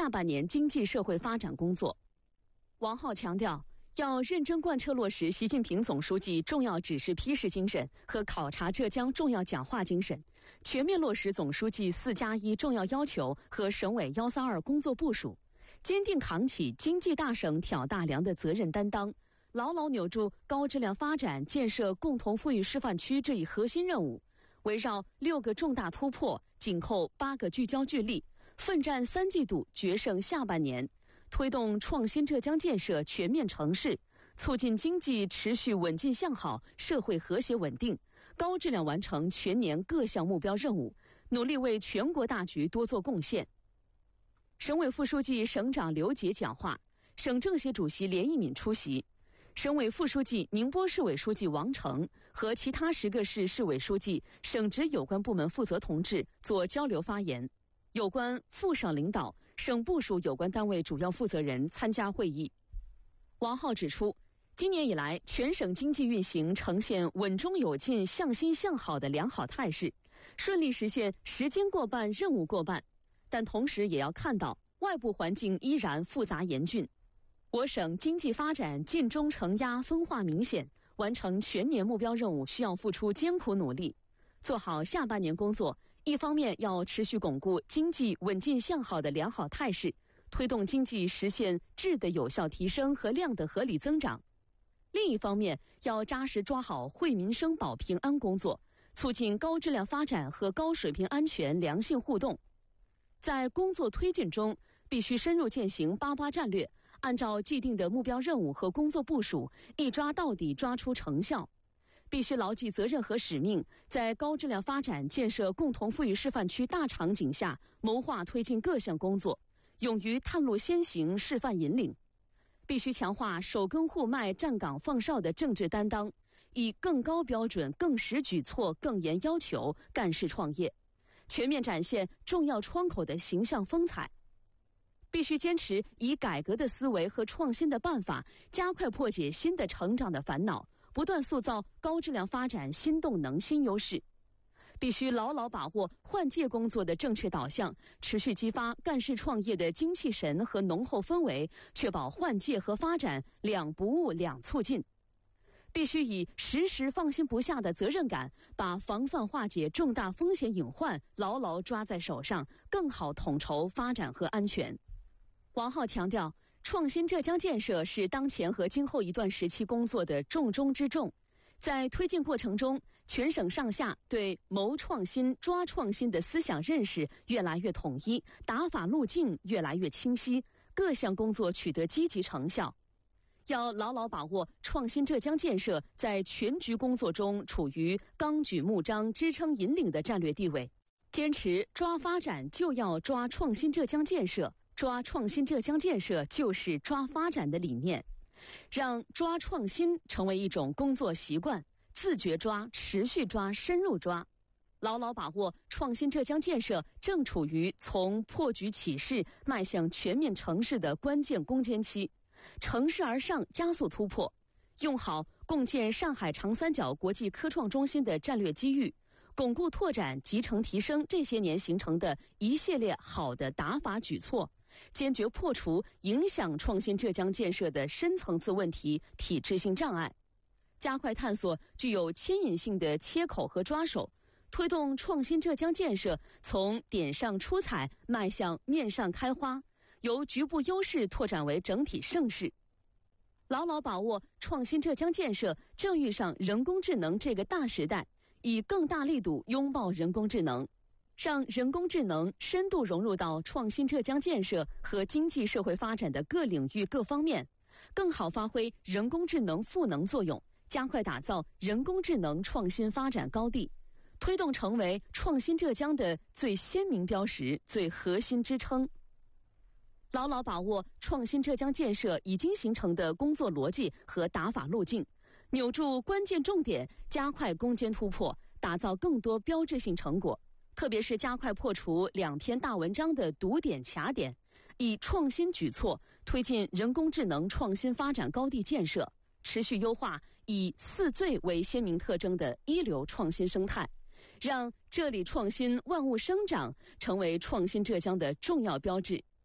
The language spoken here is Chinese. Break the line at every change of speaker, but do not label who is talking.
下半年经济社会发展工作。王浩强调，要认真贯彻落实习近平总书记重要指示批示精神和考察浙江重要讲话精神，全面落实总书记4+1重要要求和省委132工作部署，坚定扛起经济大省挑大梁的责任担当，牢牢扭住高质量发展建设共同富裕示范区这一核心任务，围绕6个重大突破，紧扣8个聚焦聚力，奋战3季度，决胜下半年，推动创新浙江建设全面成事，促进经济持续稳进向好，社会和谐稳定，高质量完成全年各项目标任务，努力为全国大局多做贡献。省委副书记、省长刘杰讲话，省政协主席连一敏出席，省委副书记、宁波市委书记王成和其他10个市市委书记、省直有关部门负责同志做交流发言，有关副省领导、省部属有关单位主要负责人参加会议。王浩指出，今年以来，全省经济运行呈现稳中有进、向新向好的良好态势，顺利实现时间过半、任务过半。但同时也要看到，外部环境依然复杂严峻。我省经济发展进中承压分化明显，完成全年目标任务需要付出艰苦努力。做好下半年工作，一方面要持续巩固经济稳进向好的良好态势，推动经济实现质的有效提升和量的合理增长；另一方面，要扎实抓好惠民生保平安工作，促进高质量发展和高水平安全良性互动。在工作推进中，必须深入践行88战略，按照既定的目标任务和工作部署，一抓到底，抓出成效。必须牢记责任和使命，在高质量发展建设共同富裕示范区大场景下，谋划推进各项工作，勇于探路先行、示范引领。必须强化守根护脉、站岗放哨的政治担当，以更高标准、更实举措、更严要求干事创业，全面展现重要窗口的形象风采。必须坚持以改革的思维和创新的办法，加快破解新的成长的烦恼，不断塑造高质量发展新动能、新优势。必须牢牢把握换届工作的正确导向，持续激发干事创业的精气神和浓厚氛围，确保换届和发展两不误、两促进。必须以时放心不下的责任感，把防范化解重大风险隐患牢牢抓在手上，更好统筹发展和安全。王浩强调，创新浙江建设是当前和今后一段时期工作的重中之重。在推进过程中，全省上下对谋创新、抓创新的思想认识越来越统一，打法路径越来越清晰，各项工作取得积极成效。要牢牢把握创新浙江建设在全局工作中处于纲举目张、支撑引领的战略地位，坚持抓发展就要抓创新浙江建设，抓创新浙江建设就是抓发展的理念，让抓创新成为一种工作习惯，自觉抓、持续抓、深入抓。牢牢把握创新浙江建设正处于从破局起势迈向全面成事的关键攻坚期，乘势而上，加速突破，用好共建上海长三角国际科创中心的战略机遇，巩固拓展、集成提升这些年形成的一系列好的打法举措，坚决破除影响创新浙江建设的深层次问题、体制性障碍，加快探索具有牵引性的切口和抓手，推动创新浙江建设从点上出彩迈向面上开花，由局部优势拓展为整体盛世。牢牢把握创新浙江建设正遇上人工智能这个大时代，以更大力度拥抱人工智能，让人工智能深度融入到创新浙江建设和经济社会发展的各领域各方面，更好发挥人工智能赋能作用，加快打造人工智能创新发展高地，推动成为创新浙江的最鲜明标识、最核心支撑。牢牢把握创新浙江建设已经形成的工作逻辑和打法路径，扭住关键重点，加快攻坚突破，打造更多标志性成果。特别是加快破除2篇大文章的堵点卡点，以创新举措推进人工智能创新发展高地建设，持续优化以4最为鲜明特征的一流创新生态，让这里创新万物生长成为创新浙江的重要标志。